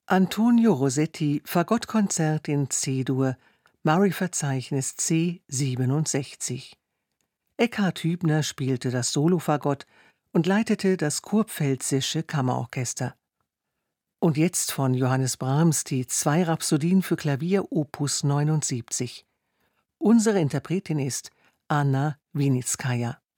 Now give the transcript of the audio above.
Antonio Rossetti, Fagottkonzert in C-Dur, Murray-Verzeichnis C67. Eckhard Hübner spielte das Solofagott und leitete das Kurpfälzische Kammerorchester. Und jetzt von Johannes Brahms die 2 Rhapsodien für Klavier Opus 79. Unsere Interpretin ist Anna Winitskaja.